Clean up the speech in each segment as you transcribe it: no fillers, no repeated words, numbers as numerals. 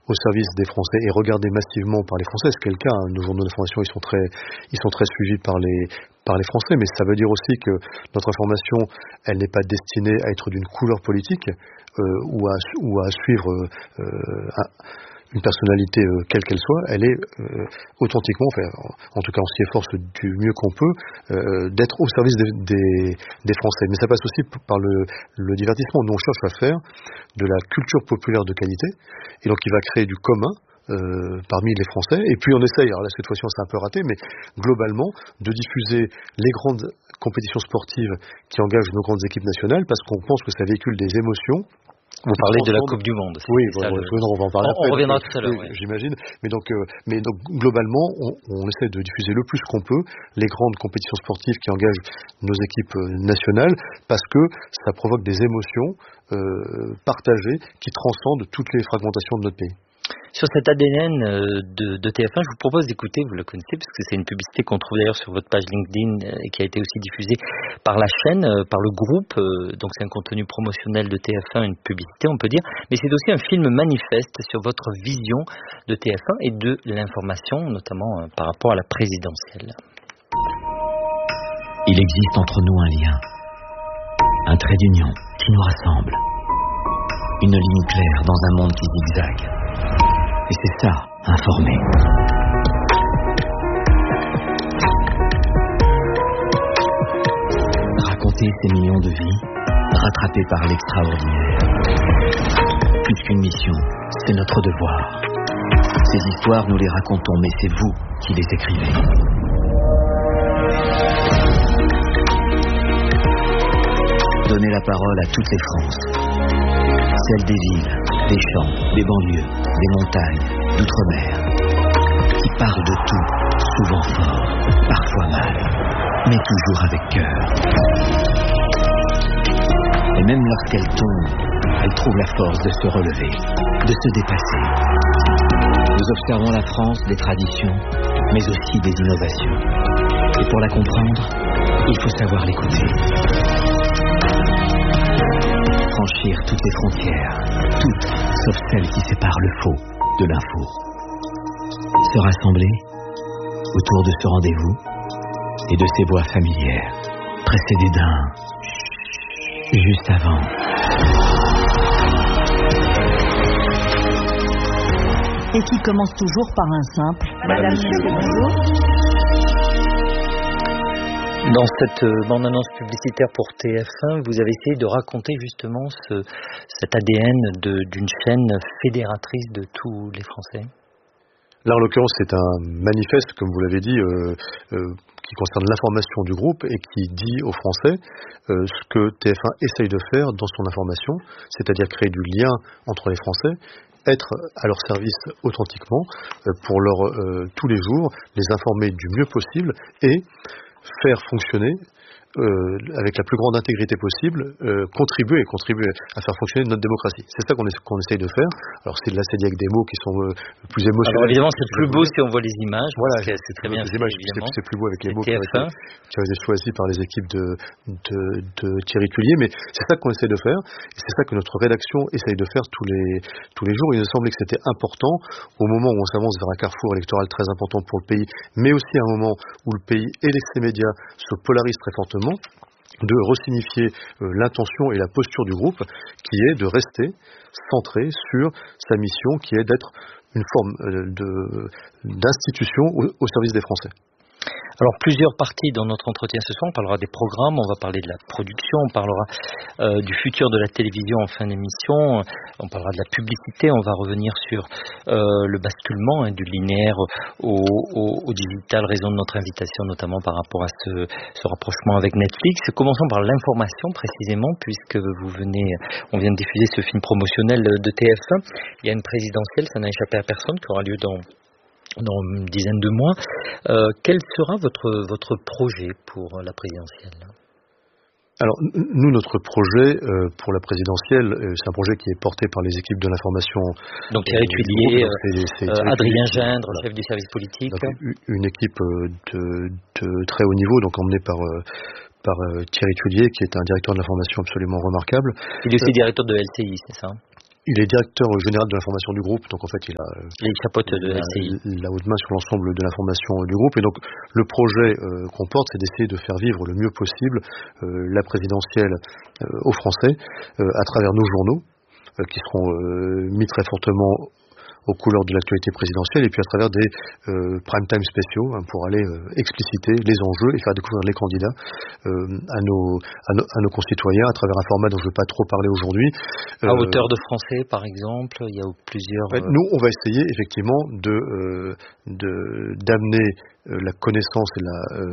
au service des Français et regardée massivement par les Français, ce qui est le cas. Nos journaux d'information, ils sont très suivis par les Français, mais ça veut dire aussi que notre information, elle n'est pas destinée à être d'une couleur politique ou à suivre une personnalité quelle qu'elle soit. Elle est authentiquement, en tout cas on s'y efforce du mieux qu'on peut, d'être au service des Français. Mais ça passe aussi par le divertissement. Nous on cherche à faire de la culture populaire de qualité, et donc il va créer du commun parmi les Français, et puis on essaye, alors là cette fois-ci on s'est un peu raté, mais globalement de diffuser les grandes compétitions sportives qui engagent nos grandes équipes nationales, parce qu'on pense que ça véhicule des émotions. Vous parlez de la Coupe du Monde. Oui, on va en parler après. On reviendra tout à l'heure. Oui. J'imagine. Mais donc globalement, on essaie de diffuser le plus qu'on peut les grandes compétitions sportives qui engagent nos équipes nationales, parce que ça provoque des émotions partagées qui transcendent toutes les fragmentations de notre pays. Sur cet ADN de TF1, je vous propose d'écouter, vous le connaissez, parce que c'est une publicité qu'on trouve d'ailleurs sur votre page LinkedIn et qui a été aussi diffusée par la chaîne, par le groupe. Donc c'est un contenu promotionnel de TF1, une publicité on peut dire, mais c'est aussi un film manifeste sur votre vision de TF1 et de l'information, notamment par rapport à la présidentielle. Il existe entre nous un lien, un trait d'union qui nous rassemble, une ligne claire dans un monde qui zigzague. Et c'est ça, informer. Raconter ces millions de vies, rattrapées par l'extraordinaire. Plus qu'une mission, c'est notre devoir. Ces histoires, nous les racontons, mais c'est vous qui les écrivez. Donnez la parole à toutes les Frances. Celles des villes, des champs, des banlieues, des montagnes, d'outre-mer, qui parlent de tout, souvent fort, parfois mal, mais toujours avec cœur. Et même lorsqu'elles tombent, elles trouvent la force de se relever, de se dépasser. Nous observons la France des traditions, mais aussi des innovations. Et pour la comprendre, il faut savoir l'écouter. Franchir toutes les frontières, toutes sauf celles qui séparent le faux de l'info. Se rassembler autour de ce rendez-vous et de ces voix familières, précédées d'un juste avant. Et qui commence toujours par un simple Madame, Monsieur, bonjour. Dans cette bande-annonce publicitaire pour TF1, vous avez essayé de raconter justement cet ADN d'une chaîne fédératrice de tous les Français. Là, en l'occurrence, c'est un manifeste, comme vous l'avez dit, qui concerne l'information du groupe et qui dit aux Français ce que TF1 essaye de faire dans son information, c'est-à-dire créer du lien entre les Français, être à leur service authentiquement pour tous les jours, les informer du mieux possible et faire fonctionner avec la plus grande intégrité possible, contribuer à faire fonctionner notre démocratie. C'est ça qu'on essaye de faire. Alors là, c'est dit avec des mots qui sont plus émotionnels. Alors évidemment, c'est plus beau si on voit les images. Voilà, c'est très bien. Les images, c'est plus beau avec les mots qui ont été choisis par les équipes de Thierry Tulier. Mais c'est ça qu'on essaie de faire, et c'est ça que notre rédaction essaye de faire tous les jours. Il nous semblait que c'était important, au moment où on s'avance vers un carrefour électoral très important pour le pays, mais aussi à un moment où le pays et les médias se polarisent très fortement, de resignifier l'intention et la posture du groupe, qui est de rester centré sur sa mission, qui est d'être une forme d'institution au service des Français. Alors plusieurs parties dans notre entretien ce soir, on parlera des programmes, on va parler de la production, on parlera du futur de la télévision en fin d'émission, on parlera de la publicité, on va revenir sur le basculement du linéaire au digital, raison de notre invitation notamment par rapport à ce rapprochement avec Netflix. Commençons par l'information précisément, puisque on vient de diffuser ce film promotionnel de TF1. Il y a une présidentielle, ça n'a échappé à personne, qui aura lieu dans une dizaine de mois. Quel sera votre projet pour la présidentielle ? Alors, nous, notre projet pour la présidentielle, c'est un projet qui est porté par les équipes de l'information. Donc Thierry Tulier, Adrien Gindre, chef du service politique. Donc, une équipe de très haut niveau, donc emmenée par Thierry Tulier, qui est un directeur de l'information absolument remarquable. Il est aussi directeur de LCI, c'est ça ? Il est directeur général de l'information du groupe, donc en fait il chapeaute de LCI. La haute main sur l'ensemble de l'information du groupe. Et donc le projet qu'on porte, c'est d'essayer de faire vivre le mieux possible la présidentielle aux Français à travers nos journaux, qui seront mis très fortement aux couleurs de l'actualité présidentielle, et puis à travers des prime time spéciaux pour aller expliciter les enjeux et faire découvrir les candidats à nos concitoyens à travers un format dont je ne vais pas trop parler aujourd'hui. À hauteur de français, par exemple, il y a plusieurs... Nous, on va essayer effectivement d'amener la connaissance et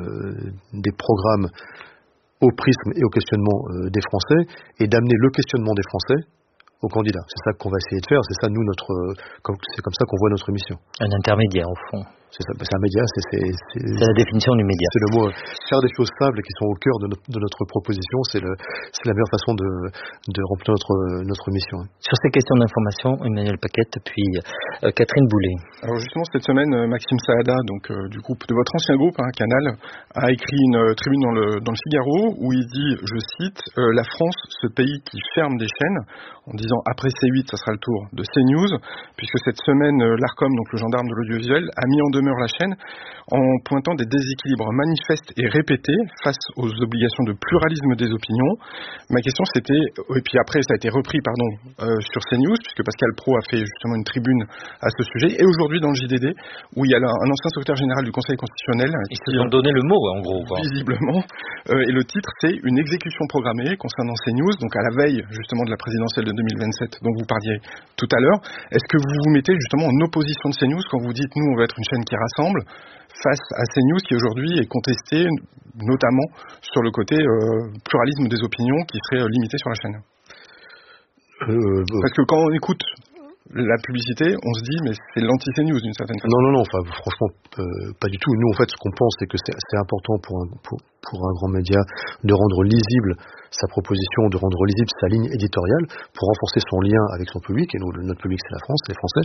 des programmes au prisme et au questionnement des Français, et d'amener le questionnement des Français aux candidats. C'est ça qu'on va essayer de faire, c'est ça c'est comme ça qu'on voit notre mission. Un intermédiaire au fond. C'est ça, c'est un média, c'est la définition du média. C'est le mot, faire des choses simples et qui sont au cœur de notre proposition, c'est la meilleure façon de remplir notre mission. Sur ces questions d'information, Emmanuel Paquette, puis Catherine Boulet. Alors justement, cette semaine, Maxime Saada, donc du groupe de votre ancien groupe, Canal, a écrit une tribune dans le Figaro où il dit, je cite, la France, ce pays qui ferme des chaînes, en disant après C8, ça sera le tour de CNews, puisque cette semaine, l'Arcom, donc le gendarme de l'audiovisuel, a mis en demeure la chaîne en pointant des déséquilibres manifestes et répétés face aux obligations de pluralisme des opinions. Ma question c'était, et puis après ça a été repris sur CNews, puisque Pascal Praud a fait justement une tribune à ce sujet, et aujourd'hui dans le JDD, où il y a un ancien secrétaire général du Conseil constitutionnel. Ils se sont donné le mot en gros. Visiblement. Et le titre c'est une exécution programmée concernant CNews, donc à la veille justement de la présidentielle de 2027 dont vous parliez tout à l'heure. Est-ce que vous vous mettez justement en opposition de CNews quand vous dites nous on va être une chaîne qui rassemble face à CNews qui aujourd'hui est contestée notamment sur le côté pluralisme des opinions qui serait limité sur la chaîne? Parce que quand on écoute la publicité, on se dit mais c'est l'anti-CNews d'une certaine façon. Non, enfin franchement pas du tout. Nous en fait ce qu'on pense c'est que c'est important pour un grand média de rendre lisible sa proposition, de rendre lisible sa ligne éditoriale pour renforcer son lien avec son public, et nous, notre public c'est la France, c'est les Français,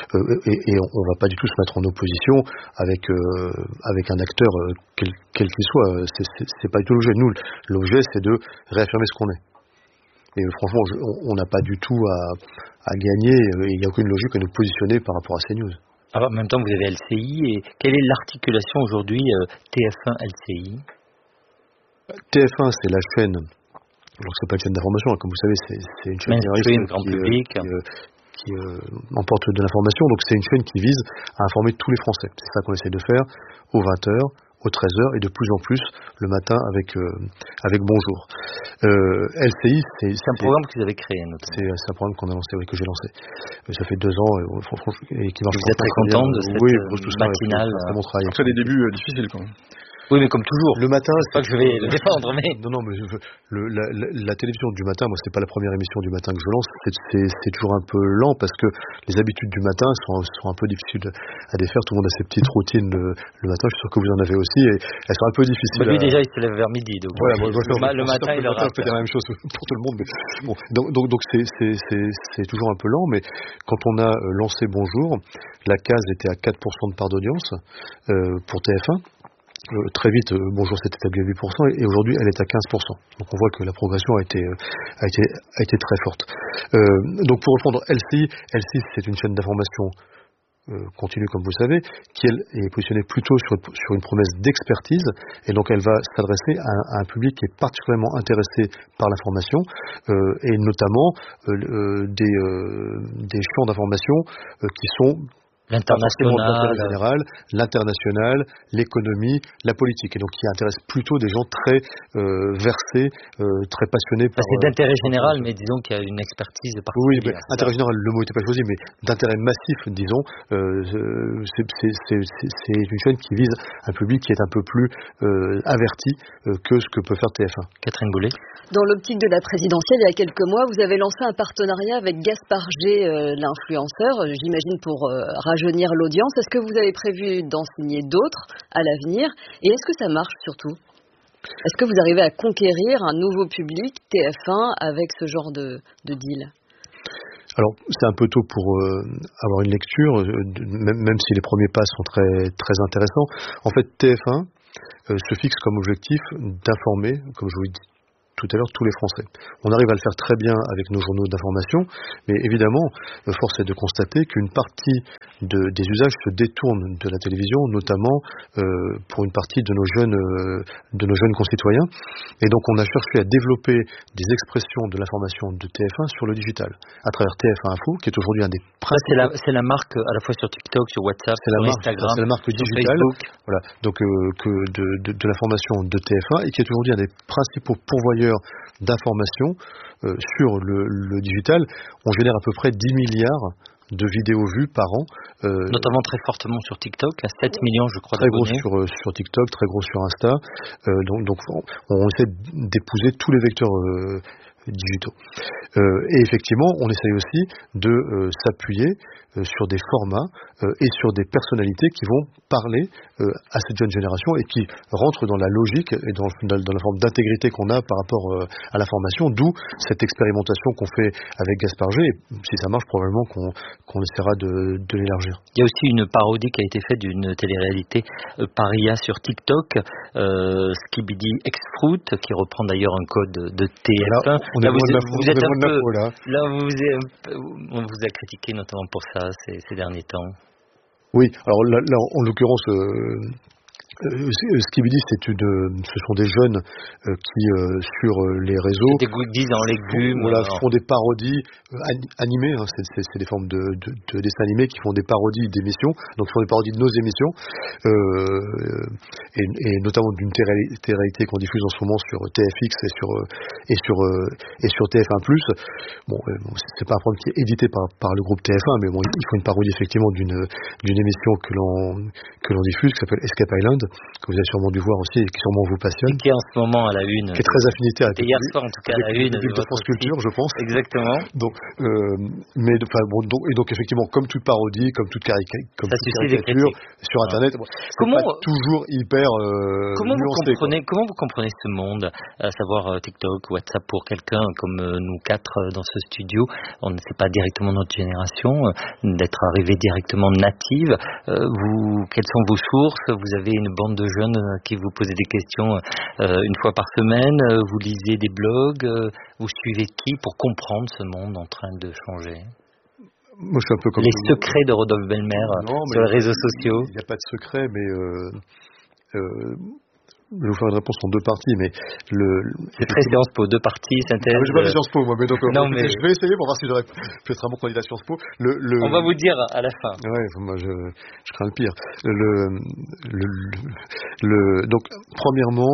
et on va pas du tout se mettre en opposition avec un acteur quel qu'il soit. C'est pas du tout l'objet. Nous, l'objet c'est de réaffirmer ce qu'on est. Et franchement, on n'a pas du tout à gagner, il n'y a aucune logique à nous positionner par rapport à CNews. Alors, en même temps, vous avez LCI, et quelle est l'articulation aujourd'hui TF1-LCI? TF1, c'est la chaîne, alors c'est pas une chaîne d'information, comme vous savez, c'est une chaîne qui emporte de l'information, donc c'est une chaîne qui vise à informer tous les Français. C'est ça qu'on essaie de faire aux 20h, aux 13h et de plus en plus le matin avec Bonjour. LCI, c'est un programme que vous avez créé, notamment. C'est un programme qu'on a lancé, que j'ai lancé. Ça fait 2 ans et qui marche. Vous êtes très content de cette matinale. C'est mon travail. Après des débuts difficiles quand même. Oui, mais comme toujours. Le matin, c'est pas que je vais le défendre, mais... Non, mais la télévision du matin, moi, c'est pas la première émission du matin que je lance. C'est toujours un peu lent parce que les habitudes du matin sont un peu difficiles à défaire. Tout le monde a ses petites routines le matin. Je suis sûr que vous en avez aussi et elles sont un peu difficiles. Lui, déjà, il se lève vers midi. Donc voilà, le matin, il aura... C'est la même chose pour tout le monde. Mais bon, donc c'est toujours un peu lent. Mais quand on a lancé Bonjour, la case était à 4% de part d'audience pour TF1. Très vite, Bonjour s'est établi à 8% et aujourd'hui elle est à 15%. Donc on voit que la progression a été très forte. Donc pour répondre, LCI c'est une chaîne d'information continue comme vous le savez, qui elle est positionnée plutôt sur une promesse d'expertise, et donc elle va s'adresser à un public qui est particulièrement intéressé par l'information et notamment des champs d'information qui sont l'international, l'international, l'économie, la politique, et donc qui intéresse plutôt des gens très versés, très passionnés par... C'est d'intérêt général, mais disons qu'il y a une expertise particulière. Oui, intérêt général, le mot n'était pas choisi, mais d'intérêt massif, disons, c'est une chaîne qui vise un public qui est un peu plus averti que ce que peut faire TF1. Catherine Boulet. Dans l'optique de la présidentielle, il y a quelques mois, vous avez lancé un partenariat avec Gaspard G, l'influenceur, j'imagine pour rajeunir l'audience. Est-ce que vous avez prévu d'en signer d'autres à l'avenir? Et est-ce que ça marche surtout? Est-ce que vous arrivez à conquérir un nouveau public TF1 avec ce genre de deal? Alors, c'est un peu tôt pour avoir une lecture, même si les premiers pas sont très, très intéressants. En fait, TF1 se fixe comme objectif d'informer, comme je vous l'ai dit tout à l'heure, tous les Français. On arrive à le faire très bien avec nos journaux d'information, mais évidemment, force est de constater qu'une partie des usages se détournent de la télévision, notamment pour une partie de nos jeunes concitoyens. Et donc on a cherché à développer des expressions de l'information de TF1 sur le digital, à travers TF1 Info, qui est aujourd'hui un des principaux... C'est la marque à la fois sur TikTok, sur WhatsApp, sur Instagram, c'est la marque digitale, voilà, donc de l'information de TF1, et qui est aujourd'hui un des principaux pourvoyeurs d'informations sur le digital. On génère à peu près 10 milliards de vidéos vues par an. Notamment très fortement sur TikTok, à 7 millions je crois d'abonnés. Très gros sur TikTok, très gros sur Insta. Donc on essaie d'épouser tous les vecteurs digitaux. Et effectivement, on essaye aussi de s'appuyer sur des formats et sur des personnalités qui vont parler à cette jeune génération et qui rentrent dans la logique et dans la forme d'intégrité qu'on a par rapport à la formation, d'où cette expérimentation qu'on fait avec Gaspard G. Et si ça marche, probablement qu'on essaiera de l'élargir. Il y a aussi une parodie qui a été faite d'une télé-réalité par IA sur TikTok, Skibidi X-Fruit, qui reprend d'ailleurs un code de TF1. On vous a critiqué notamment pour ça ces derniers temps. Oui, alors là en l'occurrence, Skibidi, ce sont des jeunes qui sur les réseaux des goodies en légumes, font des parodies animées, hein, c'est des formes de dessins animés qui font des parodies d'émissions, donc ils font des parodies de nos émissions et notamment d'une télé-réalité qu'on diffuse en ce moment sur TFX et sur TF1+. Bon, c'est pas un programme qui est édité par le groupe TF1, mais bon, ils font une parodie effectivement d'une émission que l'on diffuse, qui s'appelle Escape Island, que vous avez sûrement dû voir aussi et qui sûrement vous passionne. Et qui est en ce moment à la une. Qui est très affinité avec hier soir en tout cas à la une de France Culture, je pense. Exactement. Donc, donc effectivement, comme toute parodie, comme toute caricature sur Internet, c'est pas toujours hyper nuancé. Comment vous comprenez ce monde, à savoir TikTok, WhatsApp, pour quelqu'un comme nous quatre dans ce studio, on ne sait pas directement notre génération, d'être arrivé directement native. Quelles sont vos sources? Vous avez une bande de jeunes qui vous posent des questions une fois par semaine, vous lisez des blogs, vous suivez qui pour comprendre ce monde en train de changer? Moi, je suis un peu comme les secrets de Rodolphe Belmer sur les réseaux sociaux. Il n'y a pas de secret, mais je vais vous faire une réponse en deux parties, mais c'est très Sciences Po, deux parties, synthèse. Je vais pas Sciences Po, moi, mais donc je vais essayer pour voir si j'aurais pu être un bon candidat à Sciences Po. On va vous dire à la fin. Ouais, moi je crains le pire. Donc, premièrement,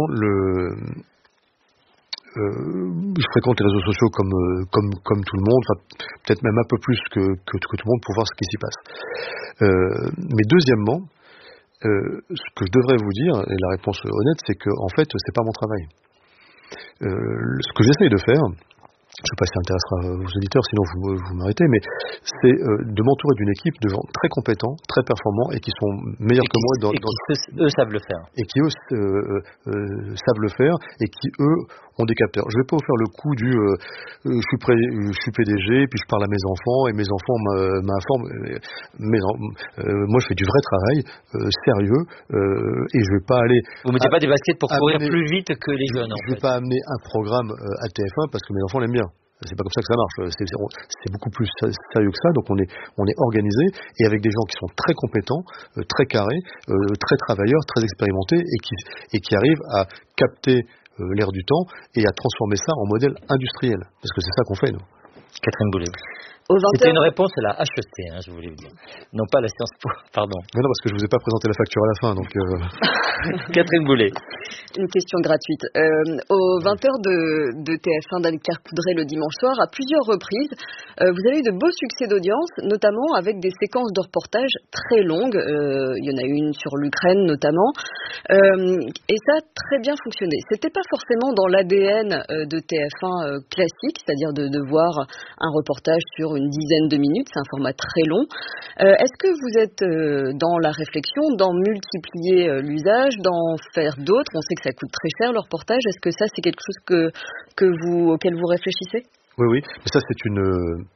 je fréquente les réseaux sociaux comme tout le monde, enfin, peut-être même un peu plus que tout le monde pour voir ce qui s'y passe. Mais deuxièmement, ce que je devrais vous dire, et la réponse honnête, c'est que en fait, c'est pas mon travail. Ce que j'essaye de faire, je ne sais pas si ça intéressera vos auditeurs, sinon vous m'arrêtez, mais c'est de m'entourer d'une équipe de gens très compétents, très performants et qui sont meilleurs que moi eux savent le faire. Et qui eux savent le faire et qui eux ont des capteurs. Je ne vais pas vous faire le coup du je suis PDG, puis je parle à mes enfants et mes enfants m'informent. Moi je fais du vrai travail sérieux et je ne vais pas aller. Vous ne mettez pas des baskets pour courir plus vite que les jeunes. Je ne vais pas amener un programme à TF1 parce que mes enfants l'aiment bien. C'est pas comme ça que ça marche. C'est beaucoup plus sérieux que ça. Donc on est organisé et avec des gens qui sont très compétents, très carrés, très travailleurs, très expérimentés et qui arrivent à capter l'air du temps et à transformer ça en modèle industriel. Parce que c'est ça qu'on fait, nous. Catherine Boulet. C'était une réponse à la HEC, je voulais vous dire. Non pas la Sciences Po, pardon. Non, parce que je ne vous ai pas présenté la facture à la fin, donc... Catherine Boulet. Une question gratuite. Aux 20h de TF1 d'Anne-Claire Coudray le dimanche soir, à plusieurs reprises, vous avez eu de beaux succès d'audience, notamment avec des séquences de reportages très longues. Il y en a une sur l'Ukraine, notamment. Et ça a très bien fonctionné. C'était pas forcément dans l'ADN de TF1 classique, c'est-à-dire de voir un reportage sur une dizaine de minutes, c'est un format très long. Est-ce que vous êtes dans la réflexion d'en multiplier l'usage, d'en faire d'autres? On sait que ça coûte très cher le reportage. Est-ce que ça c'est quelque chose auquel vous réfléchissez? Oui, mais ça c'est une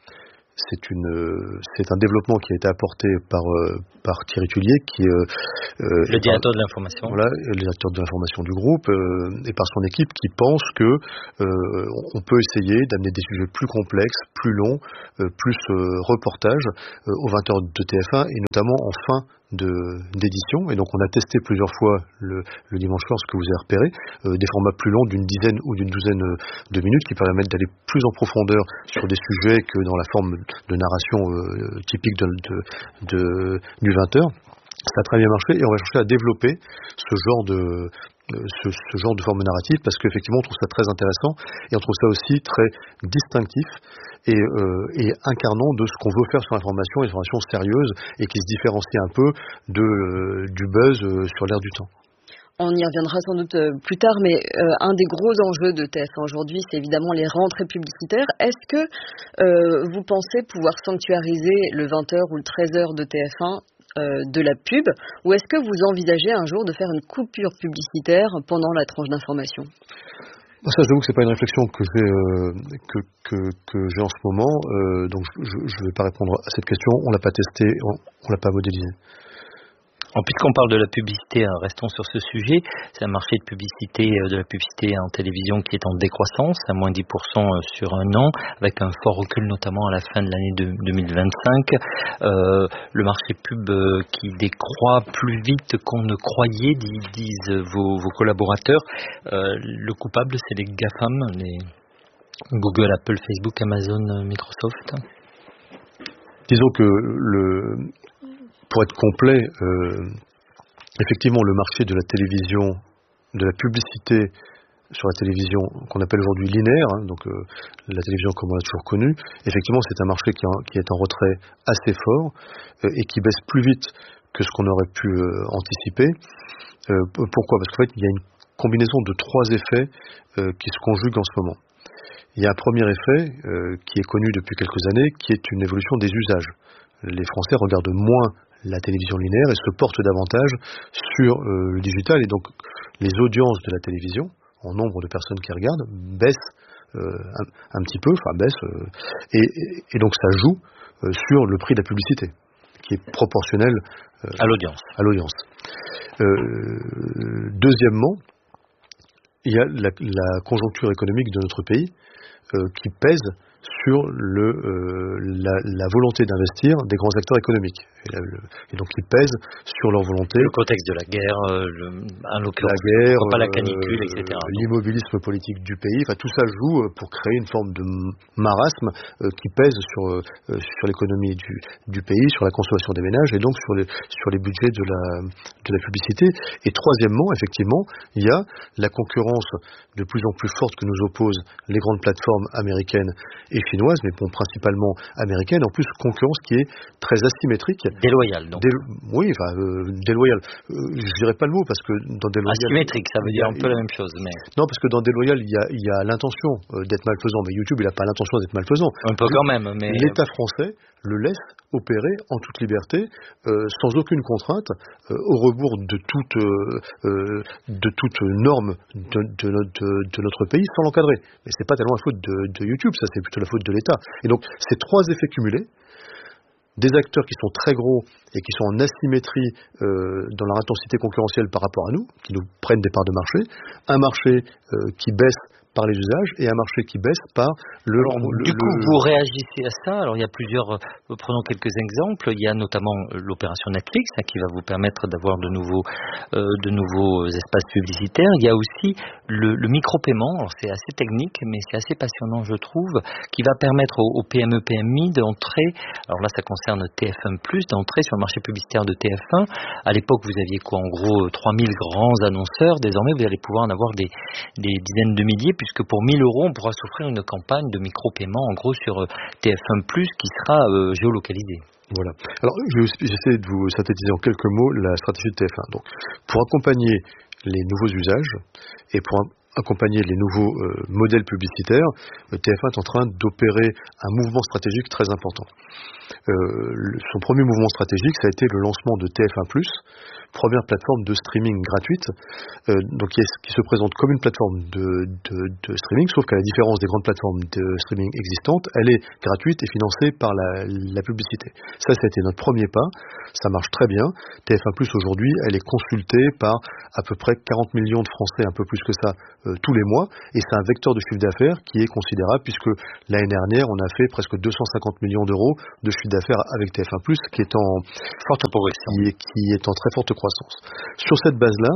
c'est un développement qui a été apporté par Thierry Tullier, qui le directeur de l'information. Voilà, le directeur de l'information du groupe, et par son équipe, qui pense que on peut essayer d'amener des sujets plus complexes, plus longs, plus reportages aux 20h de TF1, et notamment en fin d'édition. Et donc on a testé plusieurs fois le dimanche soir, ce que vous avez repéré, des formats plus longs d'une dizaine ou d'une douzaine de minutes, qui permettent d'aller plus en profondeur sur des sujets que dans la forme de narration typique du 20h. Ça a très bien marché, et on va chercher à développer ce genre de forme narrative, parce qu'effectivement on trouve ça très intéressant, et on trouve ça aussi très distinctif et incarnant de ce qu'on veut faire sur l'information, une information sérieuse, et qui se différencie un peu du buzz sur l'air du temps. On y reviendra sans doute plus tard, mais un des gros enjeux de TF1 aujourd'hui, c'est évidemment les rentrées publicitaires. Est-ce que vous pensez pouvoir sanctuariser le 20h ou le 13h de TF1 de la pub, ou est-ce que vous envisagez un jour de faire une coupure publicitaire pendant la tranche d'information ? Ça, j'avoue que c'est pas une réflexion que j'ai en ce moment, donc je vais pas répondre à cette question. On l'a pas testé, on l'a pas modélisé. Puisqu'on parle de la publicité, restons sur ce sujet. C'est un marché de la publicité en télévision qui est en décroissance, à moins 10% sur un an, avec un fort recul notamment à la fin de l'année 2025. Le marché pub qui décroît plus vite qu'on ne croyait, disent vos collaborateurs. Le coupable, c'est les GAFAM, les Google, Apple, Facebook, Amazon, Microsoft. Disons que pour être complet, effectivement, le marché de la télévision, de la publicité sur la télévision, qu'on appelle aujourd'hui linéaire, donc la télévision comme on l'a toujours connue, effectivement, c'est un marché qui est en retrait assez fort et qui baisse plus vite que ce qu'on aurait pu anticiper. Pourquoi ? Parce qu'en fait, il y a une combinaison de trois effets qui se conjuguent en ce moment. Il y a un premier effet qui est connu depuis quelques années, qui est une évolution des usages. Les Français regardent moins la télévision linéaire et se portent davantage sur le digital, et donc les audiences de la télévision, en nombre de personnes qui regardent, baissent un petit peu, et donc ça joue sur le prix de la publicité, qui est proportionnel à l'audience. Deuxièmement, il y a la conjoncture économique de notre pays qui pèse sur la volonté d'investir des grands acteurs économiques, et donc qui pèsent sur leur volonté. Le contexte de la guerre, en l'occurrence, la guerre, pas la canicule, etc. L'immobilisme politique du pays, tout ça joue pour créer une forme de marasme qui pèse sur l'économie du pays, sur la consommation des ménages, et donc sur les budgets de la publicité. Et troisièmement, effectivement, il y a la concurrence de plus en plus forte que nous opposent les grandes plateformes américaines et chinoises, mais bon, principalement américaines, en plus concurrence qui est très asymétrique. Déloyale, donc. Déloyale. Je dirais pas le mot, parce que dans déloyale... Asymétrique, ça veut dire un peu la même chose. Mais... Non, parce que dans déloyale, il y a l'intention d'être malfaisant, mais YouTube, il n'a pas l'intention d'être malfaisant. Un peu quand même, mais... L'État français le laisse opérer en toute liberté, sans aucune contrainte, au rebours de toute norme de notre pays, sans l'encadrer. Mais c'est pas tellement la faute de YouTube, ça c'est plutôt la faute de l'État. Et donc ces trois effets cumulés, des acteurs qui sont très gros et qui sont en asymétrie dans leur intensité concurrentielle par rapport à nous, qui nous prennent des parts de marché, un marché qui baisse par les usages et un marché qui baisse par Du coup, vous réagissez à ça. Alors, il y a prenons quelques exemples. Il y a notamment l'opération Netflix, qui va vous permettre d'avoir de nouveaux espaces publicitaires. Il y a aussi le micro-paiement. Alors, c'est assez technique, mais c'est assez passionnant, je trouve, qui va permettre aux PME, PMI d'entrer, alors là, ça concerne TF1+, d'entrer sur le marché publicitaire de TF1. À l'époque, vous aviez en gros 3000 grands annonceurs. Désormais, vous allez pouvoir en avoir des dizaines de milliers, puisque pour 1000 €, on pourra s'offrir une campagne de micro-paiement, en gros, sur TF1+, qui sera géolocalisée. Voilà. Alors, j'essaie de vous synthétiser en quelques mots la stratégie de TF1. Donc, pour accompagner les nouveaux usages et pour accompagner les nouveaux modèles publicitaires, TF1 est en train d'opérer un mouvement stratégique très important. Son premier mouvement stratégique, ça a été le lancement de TF1+, première plateforme de streaming gratuite, donc qui se présente comme une plateforme de streaming, sauf qu'à la différence des grandes plateformes de streaming existantes, elle est gratuite et financée par la publicité. Ça a été notre premier pas, ça marche très bien. TF1+, aujourd'hui, elle est consultée par à peu près 40 millions de Français, un peu plus que ça, tous les mois, et c'est un vecteur de chiffre d'affaires qui est considérable, puisque l'année dernière, on a fait presque 250 millions d'euros de chiffre d'affaires avec TF1+, qui est en forte progression, qui est en très forte croissance. Sur cette base-là,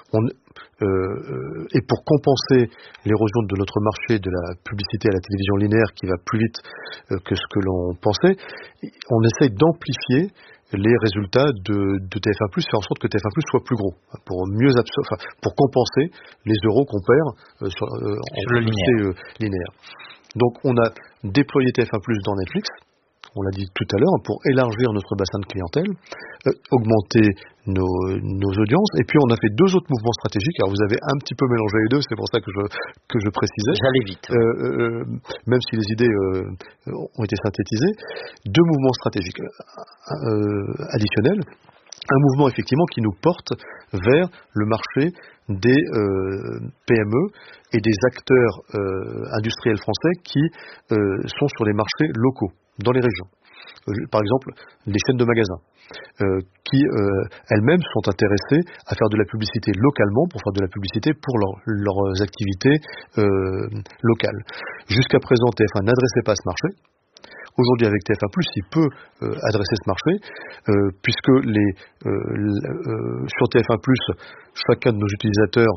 et pour compenser l'érosion de notre marché de la publicité à la télévision linéaire qui va plus vite que ce que l'on pensait, on essaye d'amplifier les résultats de TF1+, faire en sorte que TF1+ soit plus gros, pour compenser les euros qu'on perd sur le linéaire. Donc on a déployé TF1+ dans Netflix, on l'a dit tout à l'heure, pour élargir notre bassin de clientèle, augmenter nos audiences, et puis on a fait deux autres mouvements stratégiques. Alors vous avez un petit peu mélangé les deux, c'est pour ça que je précisais. J'allais vite. Même si les idées ont été synthétisées, deux mouvements stratégiques additionnels. Un mouvement effectivement qui nous porte vers le marché des PME et des acteurs industriels français qui sont sur les marchés locaux, dans les régions. Par exemple, les chaînes de magasins, qui elles-mêmes sont intéressées à faire de la publicité localement, pour faire de la publicité pour leurs activités locales. Jusqu'à présent, TF1 n'adressait pas ce marché. Aujourd'hui, avec TF1+, il peut adresser ce marché, puisque sur TF1+, chacun de nos utilisateurs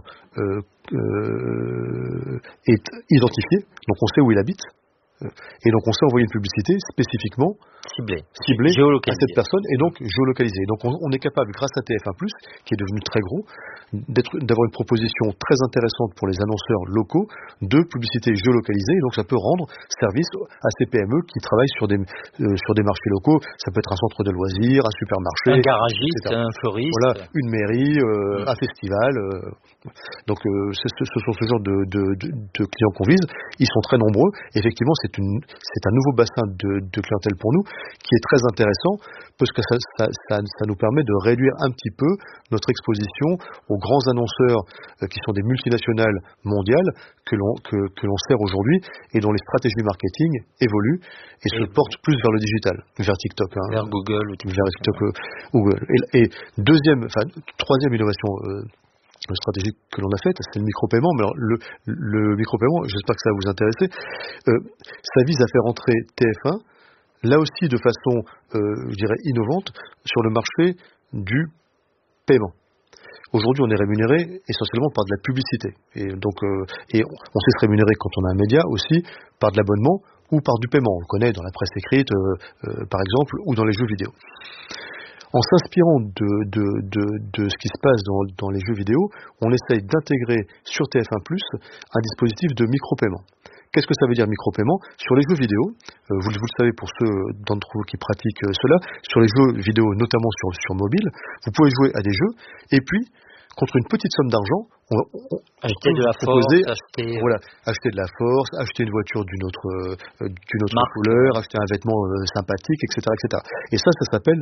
est identifié, donc on sait où il habite, et donc on sait envoyer une publicité spécifiquement ciblée à cette personne, et donc géolocalisée. Donc on est capable, grâce à TF1+, qui est devenu très gros, d'avoir une proposition très intéressante pour les annonceurs locaux de publicité géolocalisée, et donc ça peut rendre service à ces PME qui travaillent sur des marchés locaux. Ça peut être un centre de loisirs, un supermarché, un garagiste, un fleuriste, voilà, une mairie, un festival. Donc ce sont ce genre de clients qu'on vise. Ils sont très nombreux. Effectivement, c'est un nouveau bassin de clientèle pour nous, qui est très intéressant, parce que ça nous permet de réduire un petit peu notre exposition aux grands annonceurs qui sont des multinationales mondiales que l'on sert aujourd'hui, et dont les stratégies marketing évoluent et se portent plus vers le digital, vers TikTok, vers Google, vers TikTok, Google. Et troisième innovation stratégique que l'on a faite, c'est le micro-paiement. Mais alors, le micro-paiement, j'espère que ça va vous intéresser, ça vise à faire entrer TF1, là aussi de façon, je dirais, innovante, sur le marché du paiement. Aujourd'hui, on est rémunéré essentiellement par de la publicité. Et donc, et on sait se rémunérer quand on a un média aussi par de l'abonnement ou par du paiement. On le connaît dans la presse écrite, par exemple, ou dans les jeux vidéo. En s'inspirant de ce qui se passe dans les jeux vidéo, on essaye d'intégrer sur TF1+, un dispositif de micro-paiement. Qu'est-ce que ça veut dire micro-paiement? Sur les jeux vidéo, vous le savez pour ceux d'entre vous qui pratiquent cela, sur les jeux vidéo, notamment sur mobile, vous pouvez jouer à des jeux, et puis, contre une petite somme d'argent, acheter de la force, acheter de la force, acheter une voiture d'une autre couleur, acheter un vêtement sympathique, etc., etc. Et ça s'appelle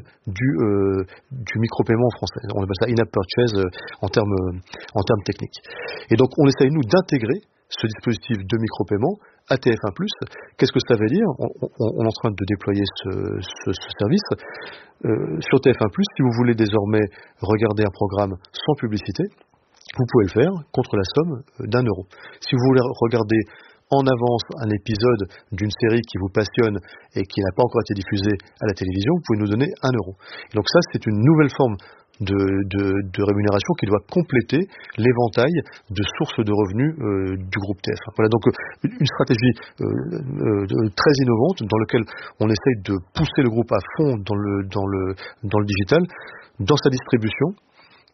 du micro-paiement en français. On appelle ça in-app purchase en termes techniques. Et donc on essaye nous d'intégrer ce dispositif de micro-paiement à TF1+. Qu'est-ce que ça veut dire? On est en train de déployer ce service. Sur TF1+, si vous voulez désormais regarder un programme sans publicité, vous pouvez le faire contre la somme d'1 euro. Si vous voulez regarder en avance un épisode d'une série qui vous passionne et qui n'a pas encore été diffusée à la télévision, vous pouvez nous donner 1 euro. Et donc ça, c'est une nouvelle forme de rémunération qui doit compléter l'éventail de sources de revenus du groupe TF1. Voilà donc une stratégie très innovante dans laquelle on essaye de pousser le groupe à fond dans le digital, dans sa distribution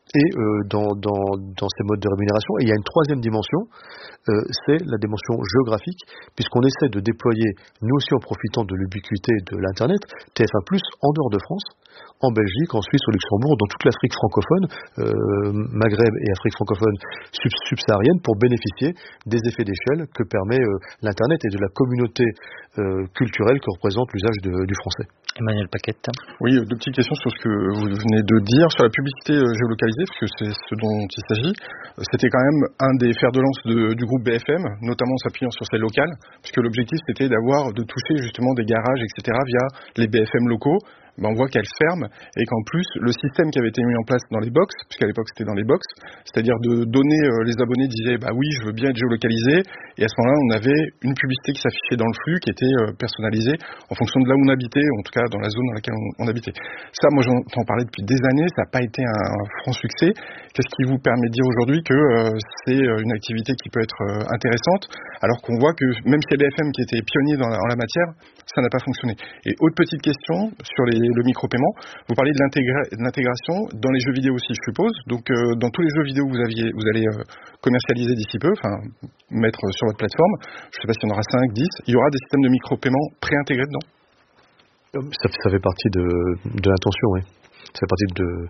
et dans ces modes de rémunération. Et il y a une troisième dimension, c'est la dimension géographique, puisqu'on essaie de déployer, nous aussi en profitant de l'ubiquité de l'Internet, TF1+, en dehors de France, en Belgique, en Suisse, au Luxembourg, dans toute l'Afrique francophone, Maghreb et Afrique francophone subsaharienne, pour bénéficier des effets d'échelle que permet l'Internet et de la communauté culturelle que représente l'usage du français. Emmanuel Paquette. Oui, deux petites questions sur ce que vous venez de dire sur la publicité géolocalisée, parce que c'est ce dont il s'agit. C'était quand même un des fers de lance du groupe BFM, notamment en s'appuyant sur celle locale, puisque l'objectif c'était de toucher justement des garages, etc. via les BFM locaux. On voit qu'elle ferme et qu'en plus le système qui avait été mis en place dans les box, puisqu'à l'époque c'était dans les box, c'est-à-dire de donner, les abonnés disaient oui je veux bien être géolocalisé, et à ce moment-là on avait une publicité qui s'affichait dans le flux qui était personnalisée en fonction de là où on habitait, en tout cas dans la zone dans laquelle on habitait. Ça, moi j'entends parler depuis des années, ça n'a pas été un franc succès. Qu'est-ce qui vous permet de dire aujourd'hui que c'est une activité qui peut être intéressante, alors qu'on voit que même chez BFM qui était pionnier en la matière, ça n'a pas fonctionné. Et autre petite question sur le micro-paiement, vous parlez de l'intégration dans les jeux vidéo aussi, je suppose. Donc dans tous les jeux vidéo vous allez commercialiser d'ici peu, mettre sur votre plateforme, je ne sais pas s'il y en aura 5, 10, il y aura des systèmes de micro-paiement préintégrés dedans? Ça fait partie de l'intention, oui. Ça fait partie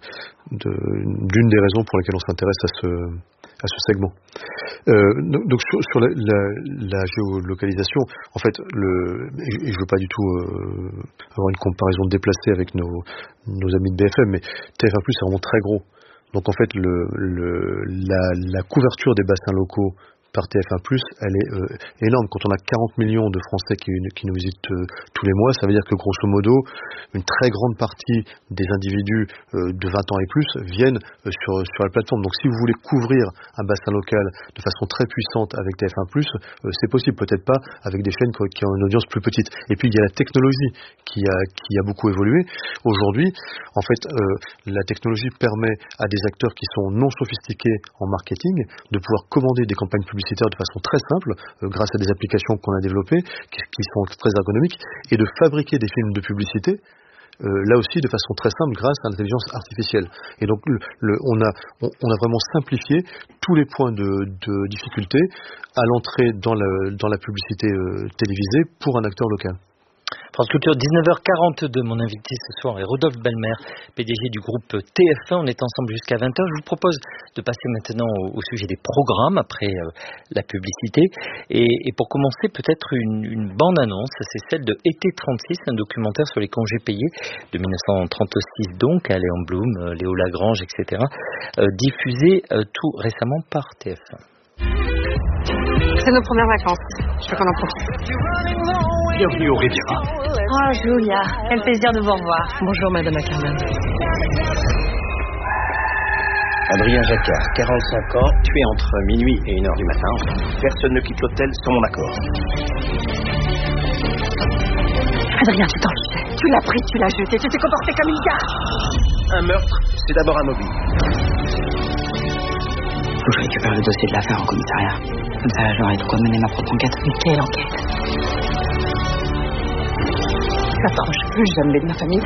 d'une des raisons pour lesquelles on s'intéresse à ce segment. Donc sur la géolocalisation, en fait, et je veux pas du tout avoir une comparaison déplacée avec nos amis de BFM, mais TF1+, c'est vraiment très gros. Donc en fait, la couverture des bassins locaux par TF1+, elle est énorme. Quand on a 40 millions de Français qui nous visitent tous les mois, ça veut dire que grosso modo, une très grande partie des individus de 20 ans et plus viennent sur la plateforme. Donc si vous voulez couvrir un bassin local de façon très puissante avec TF1+, c'est possible, peut-être pas avec des chaînes qui ont une audience plus petite. Et puis il y a la technologie qui a beaucoup évolué. Aujourd'hui, en fait, la technologie permet à des acteurs qui sont non sophistiqués en marketing de pouvoir commander des campagnes publicitaires de façon très simple, grâce à des applications qu'on a développées, qui sont très ergonomiques, et de fabriquer des films de publicité, là aussi de façon très simple, grâce à l'intelligence artificielle. Et donc on a vraiment simplifié tous les points de difficulté à l'entrée dans la publicité télévisée pour un acteur local. France Culture, 19h42, mon invité ce soir est Rodolphe Belmer, PDG du groupe TF1. On est ensemble jusqu'à 20h. Je vous propose de passer maintenant au sujet des programmes après la publicité. Et pour commencer, peut-être une bande-annonce, c'est celle de Été 36, un documentaire sur les congés payés de 1936, donc, à Léon Blum, Léo Lagrange, etc., diffusé tout récemment par TF1. C'est nos premières vacances. Je veux qu'on en profite. Bienvenue au Riviera. Oh, Julia, quel plaisir de vous revoir. Bonjour, Madame Ackerman. Adrien Jacquard, 45 ans, tué entre minuit et 1h du matin. Personne ne quitte l'hôtel sans mon accord. Adrien, tu t'en fichais. Tu l'as pris, tu l'as jeté, tu t'es comporté comme une carte. Un meurtre, c'est d'abord un mobile. Faut que je récupère le dossier de l'affaire au commissariat. Comme ça, j'aurai de quoi mener ma propre enquête. Mais quelle enquête? Tu approches plus jamais de ma famille.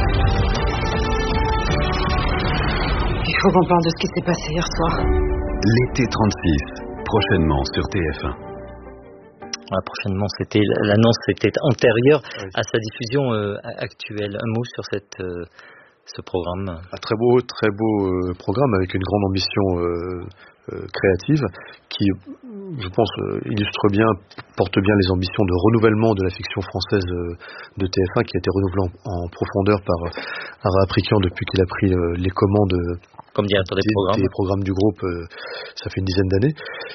Il faut qu'on parle de ce qui s'est passé hier soir. L'été 36, prochainement sur TF1. Voilà, prochainement, l'annonce était antérieure à sa diffusion actuelle. Un mot sur ce programme. Un très beau programme avec une grande ambition créative qui, je pense, porte bien les ambitions de renouvellement de la fiction française de TF1, qui a été renouvelée en profondeur par Ara Aprikian depuis qu'il a pris les commandes comme directeur des programmes du groupe, ça fait une dizaine d'années,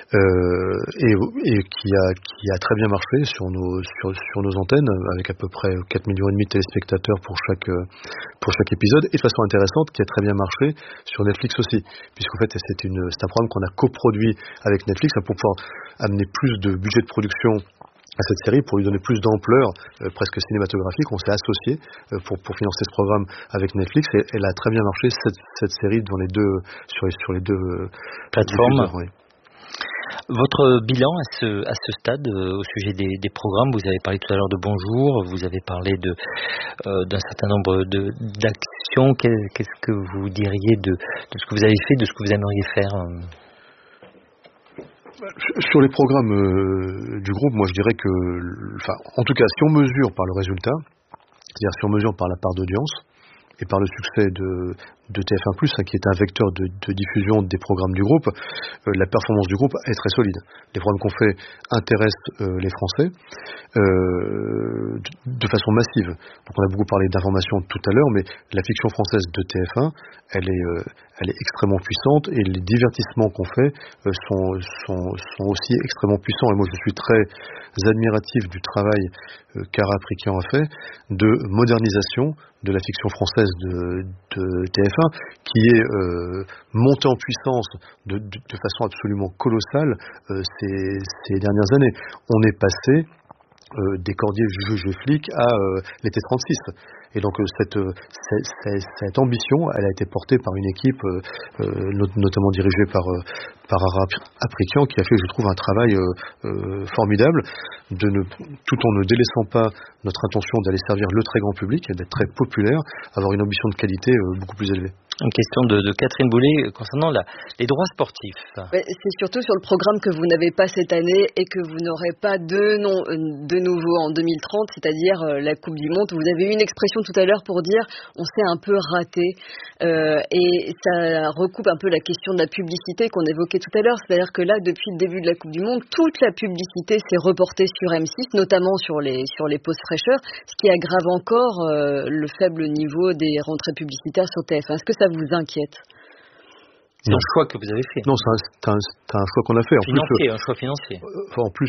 et qui a très bien marché sur nos antennes, avec à peu près 4,5 millions de téléspectateurs pour chaque épisode, et de façon intéressante, qui a très bien marché sur Netflix aussi, puisqu'en fait c'est un programme qu'on a coproduit avec Netflix pour pouvoir amener plus de budget de production à cette série, pour lui donner plus d'ampleur presque cinématographique. On s'est associé pour financer ce programme avec Netflix, et elle a très bien marché cette série sur les deux plateformes. Oui. Votre bilan à ce stade au sujet des programmes, vous avez parlé tout à l'heure de Bonjour, vous avez parlé d'un certain nombre d'actions évolution, qu'est-ce que vous diriez de ce que vous avez fait, de ce que vous aimeriez faire? Sur les programmes du groupe, moi je dirais que, en tout cas, si on mesure par le résultat, c'est-à-dire si on mesure par la part d'audience et par le succès de TF1+, qui est un vecteur de diffusion des programmes du groupe, la performance du groupe est très solide. Les programmes qu'on fait intéressent les Français de façon massive. Donc on a beaucoup parlé d'information tout à l'heure, mais la fiction française de TF1, elle est extrêmement puissante, et les divertissements qu'on fait sont aussi extrêmement puissants. Et moi je suis très admiratif du travail qu'Ara Aprikian a fait de modernisation de la fiction française de TF1, qui est montée en puissance de façon absolument colossale ces dernières années. On est passé des Cordier, Juge flic à l'été 36. Et donc cette ambition, elle a été portée par une équipe notamment dirigée par Ara Aprikian, qui a fait, je trouve, un travail formidable, tout en ne délaissant pas notre intention d'aller servir le très grand public, d'être très populaire, avoir une ambition de qualité beaucoup plus élevée. Une question de Catherine Boulet concernant les droits sportifs. C'est surtout sur le programme que vous n'avez pas cette année et que vous n'aurez pas de nouveau en 2030, c'est-à-dire la Coupe du Monde. Vous avez eu une expression tout à l'heure pour dire on s'est un peu raté, et ça recoupe un peu la question de la publicité qu'on évoquait tout à l'heure. C'est-à-dire que là, depuis le début de la Coupe du Monde, toute la publicité s'est reportée sur M6, notamment sur les pauses fraîcheurs, ce qui aggrave encore le faible niveau des rentrées publicitaires sur TF1. Est-ce que ça vous inquiète? C'est un choix que vous avez fait. Non, c'est un choix qu'on a fait. Un choix financier. En plus,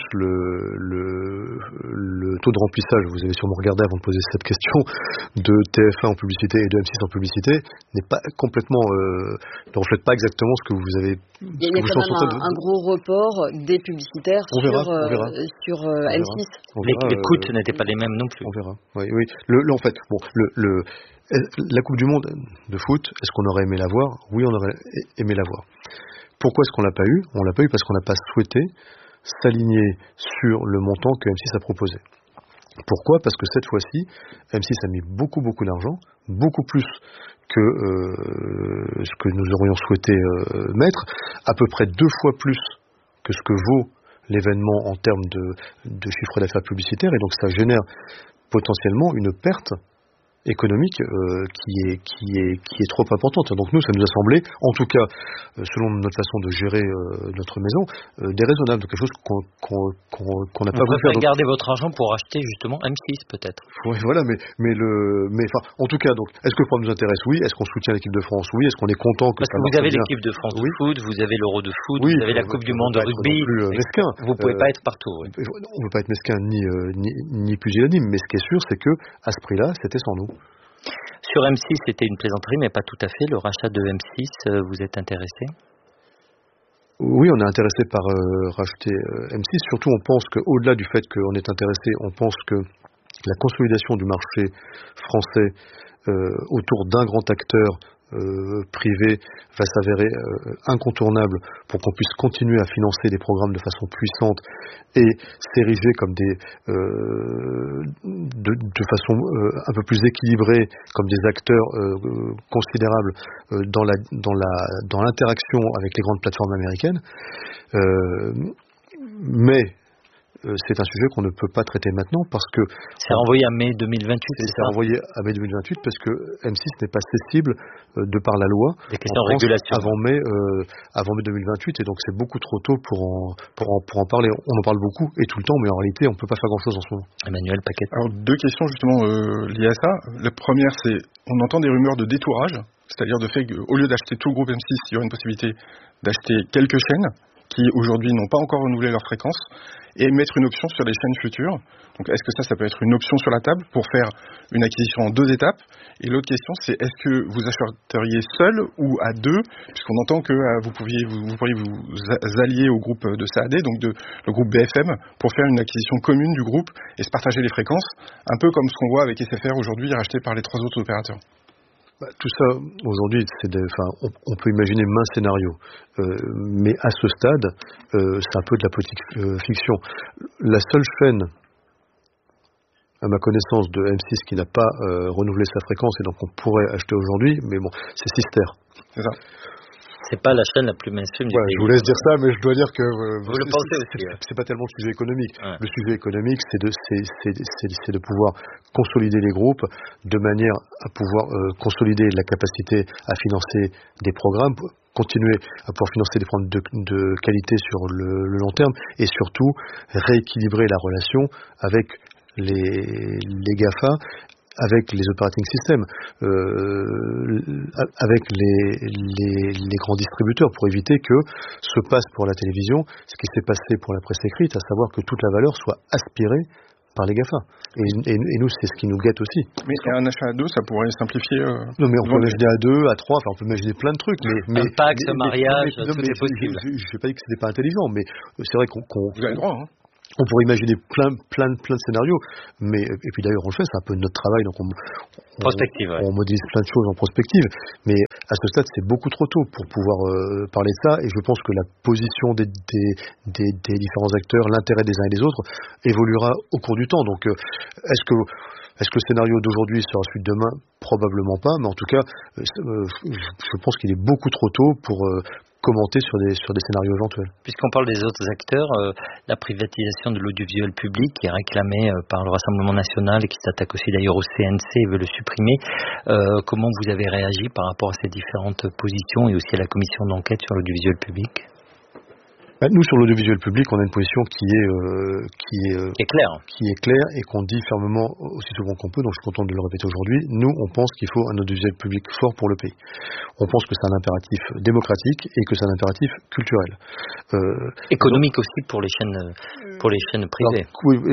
le taux de remplissage, vous avez sûrement regardé avant de poser cette question, de TF1 en publicité et de M6 en publicité, n'est pas complètement, ne reflète pas exactement ce que vous avez. Il y a quand même un gros report des publicitaires sur M6. Les coûts n'étaient pas les mêmes non plus. On verra. Oui. En fait, la Coupe du Monde de foot, est-ce qu'on aurait aimé la voir? Oui, on aurait aimé la voir. Pourquoi est-ce qu'on l'a pas eu? On l'a pas eu parce qu'on n'a pas souhaité s'aligner sur le montant que M6 a proposé. Pourquoi? Parce que cette fois-ci, M6 a mis beaucoup d'argent, beaucoup plus que ce que nous aurions souhaité mettre, à peu près 2 fois plus que ce que vaut l'événement en termes de chiffre d'affaires publicitaire, et donc ça génère potentiellement une perte économique qui est trop importante. Donc nous, ça nous a semblé, en tout cas selon notre façon de gérer notre maison, déraisonnable, de quelque chose qu'on n'a pas voulu faire. Garder votre argent pour acheter justement M6 peut-être. Oui, voilà, mais en tout cas, donc, est-ce que le programme nous intéresse? Oui. Est-ce qu'on soutient l'équipe de France? Oui. Est-ce qu'on est content que parce que vous avez l'équipe de France de foot, vous avez l'Euro de foot, vous avez la Coupe du Monde de rugby. Vous pouvez pas être partout. On ne veut pas être mesquin ni pusillanime, mais ce qui est sûr, c'est que à ce prix-là, c'était sans nous. Sur M6, c'était une plaisanterie, mais pas tout à fait. Le rachat de M6, vous êtes intéressé? Oui, on est intéressé par racheter M6. Surtout, on pense qu'au-delà du fait qu'on est intéressé, on pense que la consolidation du marché français autour d'un grand acteur privé va s'avérer incontournable pour qu'on puisse continuer à financer des programmes de façon puissante et s'ériger comme de façon un peu plus équilibrée comme des acteurs considérables dans l'interaction avec les grandes plateformes américaines, mais c'est un sujet qu'on ne peut pas traiter maintenant parce que... C'est renvoyé à mai 2028, c'est renvoyé à mai 2028 parce que M6 n'est pas cessible de par la loi avant mai 2028, et donc c'est beaucoup trop tôt pour en parler. On en parle beaucoup et tout le temps, mais en réalité on ne peut pas faire grand-chose en ce moment. Emmanuel Paquet. Alors 2 questions justement liées à ça. La première, c'est on entend des rumeurs de détourage, c'est-à-dire de fait qu'au lieu d'acheter tout le groupe M6, il y aura une possibilité d'acheter quelques chaînes qui aujourd'hui n'ont pas encore renouvelé leur fréquence, et mettre une option sur les chaînes futures. Donc est-ce que ça peut être une option sur la table pour faire une acquisition en 2 étapes? Et l'autre question, c'est est-ce que vous achèteriez seul ou à 2, puisqu'on entend que vous pourriez vous allier au groupe de SAAD, donc le groupe BFM, pour faire une acquisition commune du groupe et se partager les fréquences, un peu comme ce qu'on voit avec SFR aujourd'hui racheté par les 3 autres opérateurs. Tout ça, aujourd'hui, on peut imaginer maints scénarios, mais à ce stade, c'est un peu de la politique fiction. La seule chaîne à ma connaissance, de M6 qui n'a pas renouvelé sa fréquence et donc on pourrait acheter aujourd'hui, mais bon, c'est Sister. C'est ça. C'est pas la chaîne la plus mainstream du pays. Je vous laisse dire ça, mais je dois dire que vous le pensez aussi. C'est pas tellement le sujet économique. Ouais. Le sujet économique, c'est de pouvoir consolider les groupes de manière à pouvoir consolider la capacité à financer des programmes, continuer à pouvoir financer des programmes de qualité sur le long terme et surtout rééquilibrer la relation avec les GAFA, avec les operating systems, avec les grands distributeurs, pour éviter que se passe pour la télévision ce qui s'est passé pour la presse écrite, à savoir que toute la valeur soit aspirée par les GAFA. Et nous, c'est ce qui nous guette aussi. Mais un achat à deux, ça pourrait simplifier... Non, mais on peut imaginer à deux, à trois, on peut imaginer plein de trucs. Mais un Pax, un mariage, tout est possible. Je n'ai pas dit que c'était pas intelligent, mais c'est vrai qu'on... Vous avez le droit, hein. On pourrait imaginer plein de scénarios, mais et puis d'ailleurs on le fait, c'est un peu notre travail, donc on modélise plein de choses en prospective, mais à ce stade c'est beaucoup trop tôt pour pouvoir parler de ça, et je pense que la position des différents acteurs, l'intérêt des uns et des autres évoluera au cours du temps. Donc est-ce que le scénario d'aujourd'hui sera celui de demain? Probablement pas, mais en tout cas je pense qu'il est beaucoup trop tôt pour commenter sur des scénarios éventuels. Puisqu'on parle des autres acteurs, la privatisation de l'audiovisuel public qui est réclamée par le Rassemblement national et qui s'attaque aussi d'ailleurs au CNC et veut le supprimer, comment vous avez réagi par rapport à ces différentes positions et aussi à la commission d'enquête sur l'audiovisuel public? Nous, sur l'audiovisuel public, on a une position qui est claire et qu'on dit fermement aussi souvent qu'on peut, donc je suis content de le répéter aujourd'hui. Nous, on pense qu'il faut un audiovisuel public fort pour le pays. On pense que c'est un impératif démocratique et que c'est un impératif culturel. Économique aussi pour les chaînes privées. Alors, oui,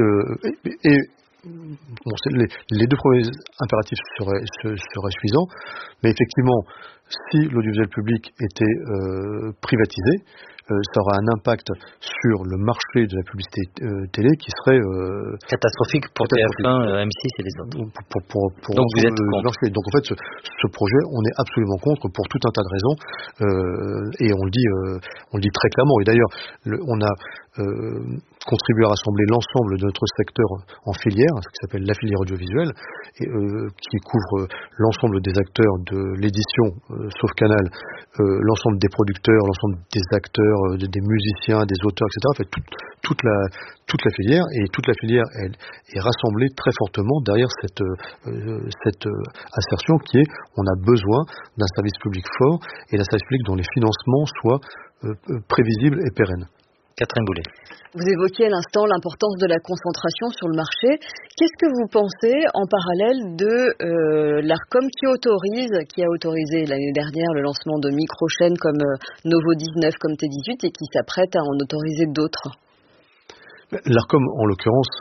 les deux premiers impératifs seraient suffisants, mais effectivement, si l'audiovisuel public était privatisé, ça aura un impact sur le marché de la publicité télé qui serait catastrophique pour TF1, M6 et les autres. Donc vous êtes contre. Donc en fait, ce projet, on est absolument contre pour tout un tas de raisons, et on le dit très clairement. Et d'ailleurs, on a contribué à rassembler l'ensemble de notre secteur en filière, ce qui s'appelle la filière audiovisuelle, et, qui couvre l'ensemble des acteurs de l'édition, sauf Canal, l'ensemble des producteurs, l'ensemble des acteurs, des musiciens, des auteurs, etc. En fait, toute la filière, et toute la filière elle est rassemblée très fortement derrière cette assertion qui est: on a besoin d'un service public fort et d'un service public dont les financements soient prévisibles et pérennes. Catherine Boulet. Vous évoquiez à l'instant l'importance de la concentration sur le marché. Qu'est-ce que vous pensez en parallèle de l'Arcom qui a autorisé l'année dernière le lancement de micro-chaînes comme Novo 19, comme T18 et qui s'apprête à en autoriser d'autres? L'Arcom, en l'occurrence,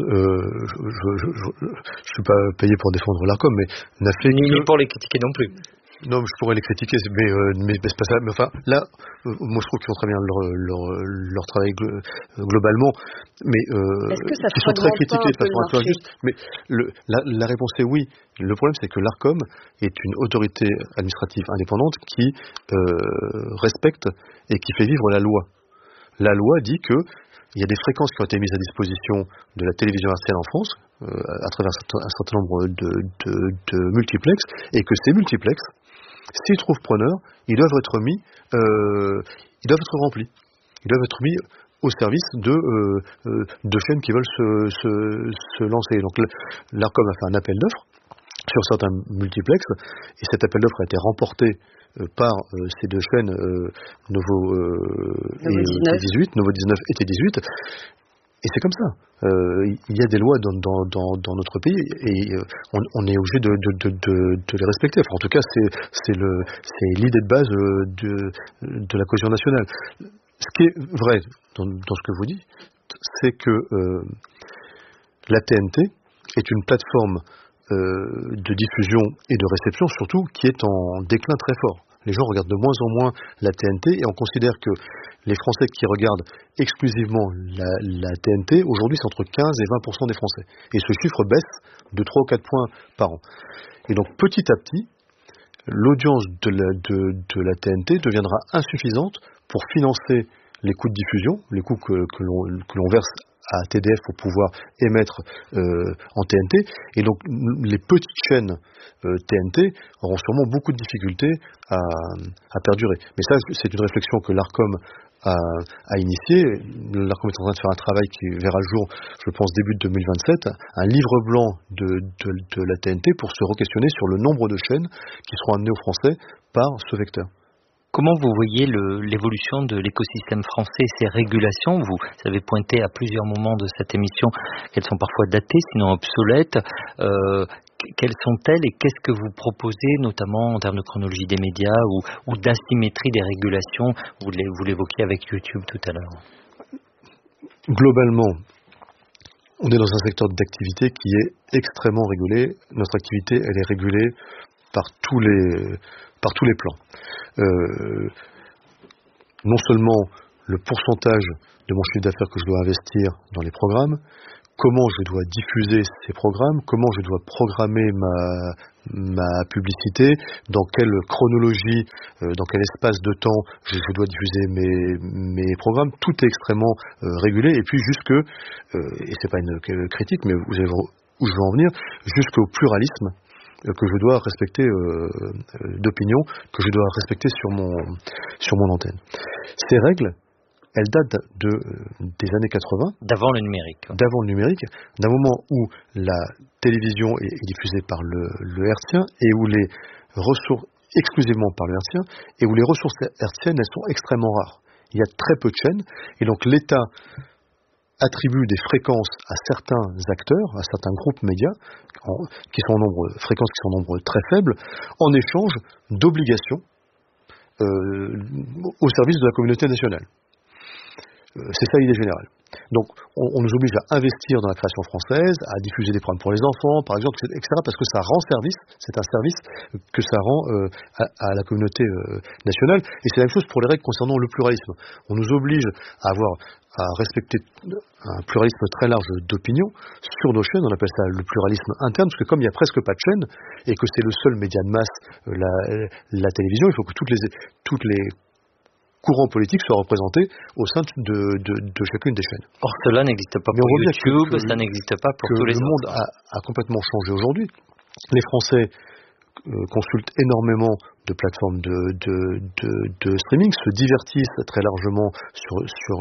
je suis pas payé pour défendre l'Arcom, mais n'a fait ni pour les critiquer non plus. Non, je pourrais les critiquer, mais c'est pas ça. Mais enfin, là, moi je trouve qu'ils font très bien leur travail globalement, mais ils sont très critiqués de façon un peu injuste. Mais la réponse est oui. Le problème, c'est que l'Arcom est une autorité administrative indépendante qui respecte et qui fait vivre la loi. La loi dit que il y a des fréquences qui ont été mises à disposition de la télévision hertzienne en France, à travers un certain nombre de multiplexes, et que ces multiplexes, s'ils trouvent preneur, ils doivent être remplis. Ils doivent être mis au service de chaînes qui veulent se lancer. Donc l'Arcom a fait un appel d'offres sur certains multiplexes, et cet appel d'offres a été remporté par ces deux chaînes, Novo 18, Novo 19 et T18. Et c'est comme ça. Il y a des lois dans notre pays et on est obligé de les respecter. Enfin, en tout cas, c'est l'idée de base de la cohésion nationale. Ce qui est vrai dans ce que vous dites, c'est que la TNT est une plateforme de diffusion et de réception, surtout, qui est en déclin très fort. Les gens regardent de moins en moins la TNT et on considère que les Français qui regardent exclusivement la TNT, aujourd'hui c'est entre 15 et 20% des Français. Et ce chiffre baisse de 3 ou 4 points par an. Et donc petit à petit, l'audience de la TNT deviendra insuffisante pour financer les coûts de diffusion, les coûts que l'on verse à TDF pour pouvoir émettre en TNT. Et donc les petites chaînes TNT auront sûrement beaucoup de difficultés à perdurer. Mais ça, c'est une réflexion que l'ARCOM a initié. L'ARCOM est en train de faire un travail qui verra le jour, je pense, début de 2027, un livre blanc de la TNT pour se re-questionner sur le nombre de chaînes qui seront amenées aux Français par ce vecteur. Comment vous voyez l'évolution de l'écosystème français et ses régulations? Vous avez pointé à plusieurs moments de cette émission qu'elles sont parfois datées, sinon obsolètes. Quelles sont-elles et qu'est-ce que vous proposez, notamment en termes de chronologie des médias ou d'asymétrie des régulations? Vous l'évoquiez avec YouTube tout à l'heure. Globalement, on est dans un secteur d'activité qui est extrêmement régulé. Notre activité, elle est régulée par tous les plans. Non seulement le pourcentage de mon chiffre d'affaires que je dois investir dans les programmes, comment je dois diffuser ces programmes, comment je dois programmer ma publicité, dans quelle chronologie, dans quel espace de temps je dois diffuser mes programmes. Tout est extrêmement régulé, et puis et c'est pas une critique, mais vous savez où je veux en venir, jusqu'au pluralisme que je dois respecter d'opinion, que je dois respecter sur mon antenne. Ces règles, elles datent des années 80. D'avant le numérique. D'avant le numérique, d'un moment où la télévision est diffusée par le hertzien et où les ressources, exclusivement par le hertzien, et où les ressources hertziennes, elles sont extrêmement rares. Il y a très peu de chaînes, et donc l'État attribue des fréquences à certains acteurs, à certains groupes médias, fréquences qui sont en nombre très faible, en échange d'obligations au service de la communauté nationale. C'est ça l'idée générale. Donc on nous oblige à investir dans la création française, à diffuser des programmes pour les enfants, par exemple, etc., parce que ça rend service, c'est un service que ça rend à la communauté nationale. Et c'est la même chose pour les règles concernant le pluralisme. On nous oblige à respecter un pluralisme très large d'opinion sur nos chaînes. On appelle ça le pluralisme interne, parce que comme il n'y a presque pas de chaînes, et que c'est le seul média de masse, la télévision, il faut que toutes les courants politiques soient représentés au sein de chacune des chaînes. Or, cela n'existe pas pour YouTube, ça n'existe pas pour tous les autres. Le monde a complètement changé aujourd'hui. Les Français consultent énormément de plateformes de streaming, se divertissent très largement sur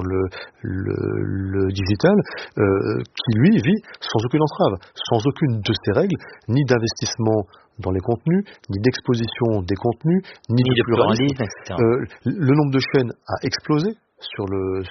le digital, qui lui vit sans aucune entrave, sans aucune de ces règles, ni d'investissement dans les contenus, ni d'exposition des contenus, ni de pluralisme, etc. Le nombre de chaînes a explosé sur le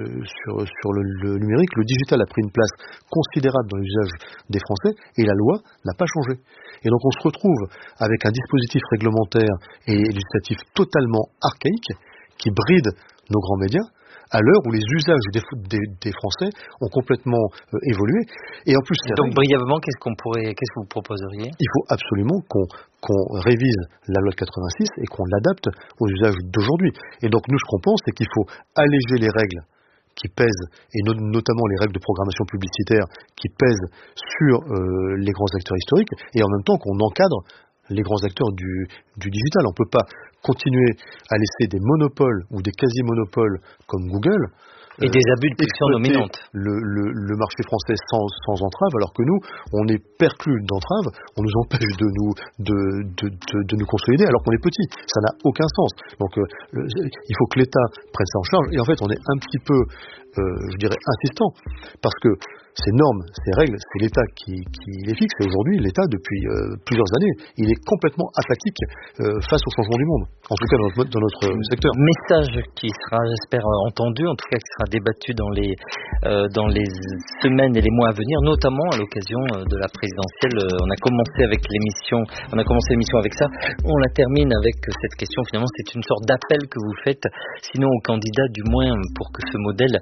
numérique. Le digital a pris une place considérable dans l'usage des Français et la loi n'a pas changé. Et donc on se retrouve avec un dispositif réglementaire et législatif totalement archaïque qui bride nos grands médias, à l'heure où les usages des Français ont complètement évolué. Et en plus, donc brièvement, qu'est-ce que vous proposeriez? Il faut absolument qu'on révise la loi de 86 et qu'on l'adapte aux usages d'aujourd'hui. Et donc nous, ce qu'on pense, c'est qu'il faut alléger les règles qui pèsent, et notamment les règles de programmation publicitaire qui pèsent sur les grands acteurs historiques, et en même temps qu'on encadre les grands acteurs du digital. On ne peut pas continuer à laisser des monopoles ou des quasi-monopoles comme Google et des abus de position dominante. Le marché français sans entrave, alors que nous, on est perclus d'entraves, on nous empêche de nous consolider alors qu'on est petit. Ça n'a aucun sens. Donc il faut que l'État prenne ça en charge. Et en fait, on est un petit peu, je dirais, insistant, parce que ces normes, ces règles, c'est l'État qui les fixe. Et aujourd'hui, l'État, depuis plusieurs années, il est complètement apathique face au changement du monde. En tout cas, dans notre secteur. Message qui sera, j'espère, entendu, en tout cas qui sera débattu dans les semaines et les mois à venir, notamment à l'occasion de la présidentielle. On a commencé l'émission avec ça. On la termine avec cette question. Finalement, c'est une sorte d'appel que vous faites, sinon aux candidats, du moins, pour que ce modèle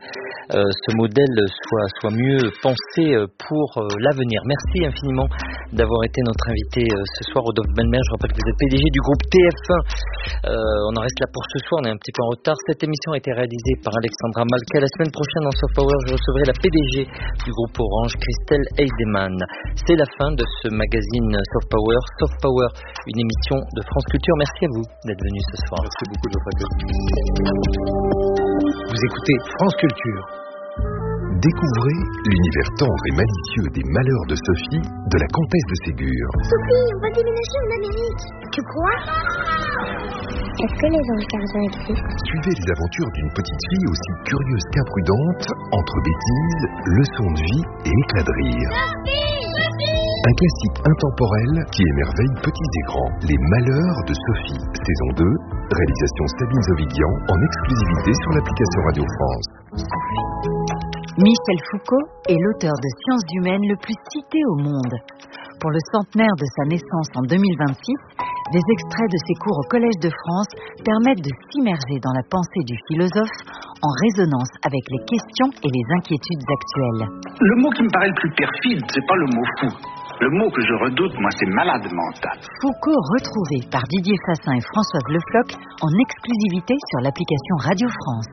soit mieux pensé pour l'avenir. Merci infiniment d'avoir été notre invité ce soir, Rodolphe Belmer. Je rappelle que vous êtes PDG du groupe TF1. On en reste là pour ce soir, on est un petit peu en retard. Cette émission a été réalisée par Alexandra Malka. La semaine prochaine, dans Soft Power, je recevrai la PDG du groupe Orange, Christelle Heidemann. C'est la fin de ce magazine Soft Power. Soft Power, une émission de France Culture. Merci à vous d'être venu ce soir. Merci beaucoup de votre accueil. Vous écoutez France Culture. Découvrez l'univers tendre et malicieux des malheurs de Sophie, de la comtesse de Ségur. Sophie, on va déménager en Amérique. Tu crois? Est-ce que les anges gardiens existent? Suivez les aventures d'une petite fille aussi curieuse qu'imprudente, entre bêtises, leçons de vie et éclats de rire. Un classique intemporel qui émerveille petits et grands. Les malheurs de Sophie, saison 2, réalisation Sabine Zovigian, en exclusivité sur l'application Radio France. Michel Foucault est l'auteur de Sciences humaines le plus cité au monde. Pour le centenaire de sa naissance en 2026, des extraits de ses cours au Collège de France permettent de s'immerger dans la pensée du philosophe en résonance avec les questions et les inquiétudes actuelles. Le mot qui me paraît le plus perfide, c'est pas le mot fou. Le mot que je redoute, moi, c'est malade mental. Foucault retrouvé par Didier Fassin et Françoise Le Floch en exclusivité sur l'application Radio France.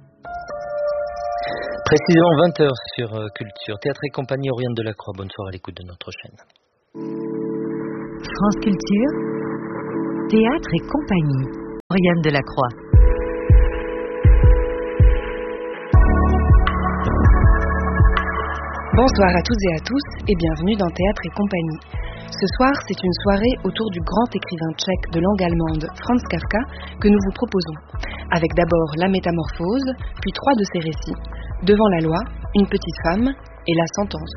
Précisément 20h sur Culture. Théâtre et compagnie, Oriane Delacroix. Bonne soirée à l'écoute de notre chaîne. France Culture, Théâtre et compagnie, Oriane Delacroix. Bonsoir à toutes et à tous et bienvenue dans Théâtre et compagnie. Ce soir, c'est une soirée autour du grand écrivain tchèque de langue allemande Franz Kafka que nous vous proposons. Avec d'abord La Métamorphose, puis 3 de ses récits, Devant la loi, Une petite femme et La sentence.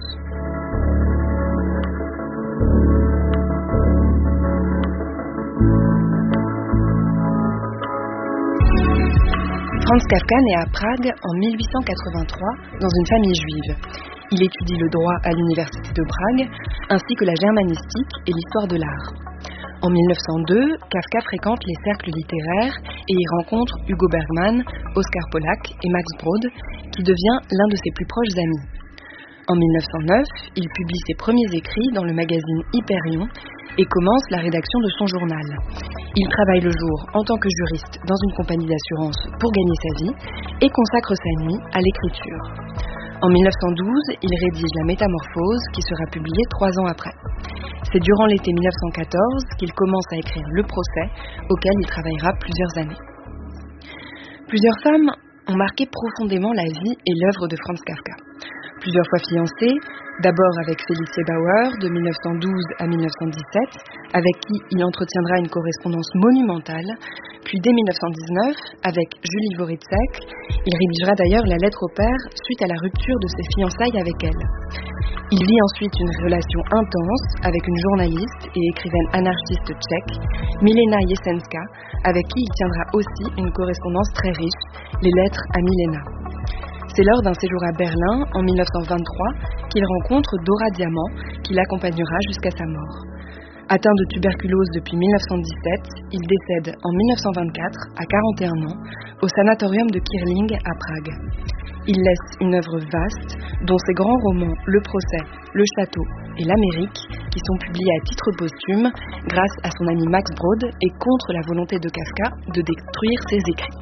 Franz Kafka naît à Prague en 1883 dans une famille juive. Il étudie le droit à l'université de Prague, ainsi que la germanistique et l'histoire de l'art. En 1902, Kafka fréquente les cercles littéraires et y rencontre Hugo Bergman, Oskar Polak et Max Brod, qui devient l'un de ses plus proches amis. En 1909, il publie ses premiers écrits dans le magazine Hyperion et commence la rédaction de son journal. Il travaille le jour en tant que juriste dans une compagnie d'assurance pour gagner sa vie et consacre sa nuit à l'écriture. En 1912, il rédige La Métamorphose qui sera publiée 3 ans après. C'est durant l'été 1914 qu'il commence à écrire Le Procès, auquel il travaillera plusieurs années. Plusieurs femmes ont marqué profondément la vie et l'œuvre de Franz Kafka. Plusieurs fois fiancé, d'abord avec Felice Bauer de 1912 à 1917, avec qui il entretiendra une correspondance monumentale, puis dès 1919, avec Julie Dvořáček, il rédigera d'ailleurs la lettre au père suite à la rupture de ses fiançailles avec elle. Il lie ensuite une relation intense avec une journaliste et écrivaine anarchiste tchèque, Milena Jesenska, avec qui il tiendra aussi une correspondance très riche, les lettres à Milena. C'est lors d'un séjour à Berlin, en 1923, qu'il rencontre Dora Diamant, qui l'accompagnera jusqu'à sa mort. Atteint de tuberculose depuis 1917, il décède en 1924, à 41 ans, au sanatorium de Kirling à Prague. Il laisse une œuvre vaste, dont ses grands romans Le Procès, Le Château et L'Amérique, qui sont publiés à titre posthume grâce à son ami Max Brod et contre la volonté de Kafka de détruire ses écrits.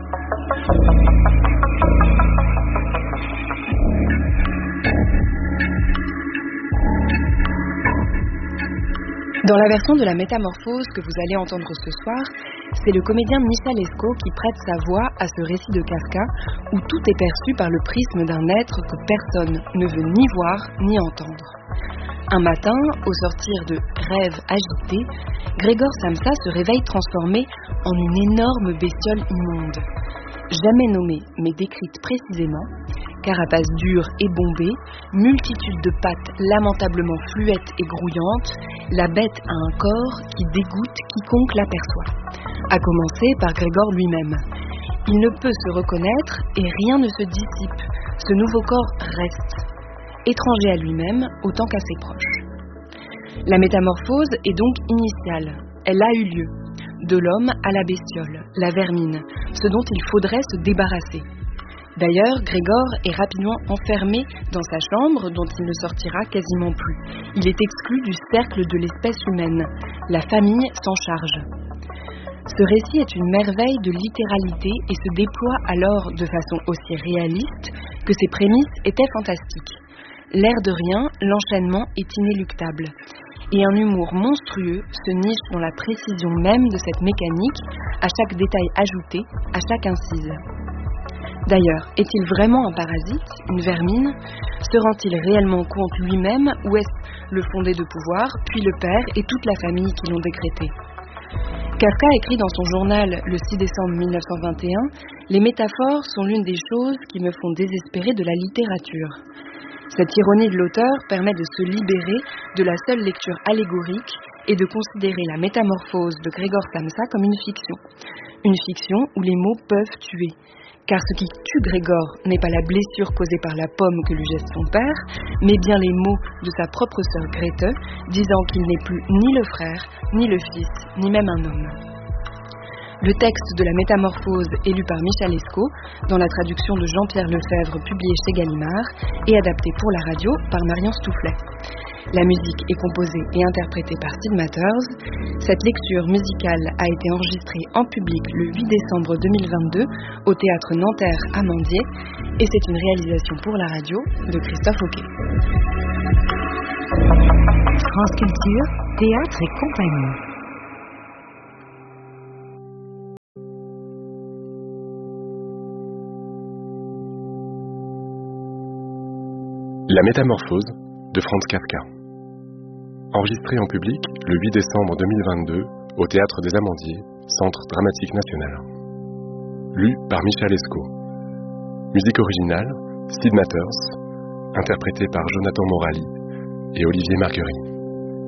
Dans la version de La Métamorphose que vous allez entendre ce soir, c'est le comédien Michal Esco qui prête sa voix à ce récit de Kafka où tout est perçu par le prisme d'un être que personne ne veut ni voir ni entendre. Un matin, au sortir de Rêve agité, Grégor Samsa se réveille transformé en une énorme bestiole immonde. Jamais nommée, mais décrite précisément, carapace dure et bombée, multitude de pattes lamentablement fluettes et grouillantes, la bête a un corps qui dégoûte quiconque l'aperçoit, à commencer par Grégor lui-même. Il ne peut se reconnaître et rien ne se dissipe, ce nouveau corps reste, étranger à lui-même autant qu'à ses proches. La métamorphose est donc initiale, elle a eu lieu, de l'homme à la bestiole, la vermine, ce dont il faudrait se débarrasser. D'ailleurs, Grégor est rapidement enfermé dans sa chambre dont il ne sortira quasiment plus. Il est exclu du cercle de l'espèce humaine. La famille s'en charge. Ce récit est une merveille de littéralité et se déploie alors de façon aussi réaliste que ses prémices étaient fantastiques. L'air de rien, l'enchaînement est inéluctable. Et un humour monstrueux se niche dans la précision même de cette mécanique, à chaque détail ajouté, à chaque incise. D'ailleurs, est-il vraiment un parasite, une vermine? Se rend-il réellement compte lui-même ou est-ce le fondé de pouvoir, puis le père et toute la famille qui l'ont décrété? Kafka écrit dans son journal le 6 décembre 1921 « Les métaphores sont l'une des choses qui me font désespérer de la littérature. Cette ironie de l'auteur permet de se libérer de la seule lecture allégorique et de considérer la métamorphose de Grégor Samsa comme une fiction. Une fiction où les mots peuvent tuer. Car ce qui tue Grégor n'est pas la blessure causée par la pomme que lui jette son père, mais bien les mots de sa propre sœur Grete, disant qu'il n'est plus ni le frère, ni le fils, ni même un homme. Le texte de la Métamorphose est lu par Michal Esco, dans la traduction de Jean-Pierre Lefebvre publiée chez Gallimard, et adapté pour la radio par Marion Stoufflet. La musique est composée et interprétée par Sid Matters. Cette lecture musicale a été enregistrée en public le 8 décembre 2022 au théâtre Nanterre à Mandier et c'est une réalisation pour la radio de Christophe Auquet. France Culture, théâtre et compagnie. La Métamorphose de Franz Kafka. Enregistré en public le 8 décembre 2022 au Théâtre des Amandiers, Centre Dramatique National. Lu par Michal Esco. Musique originale, Sid Matters, interprété par Jonathan Morali et Olivier Marguerite.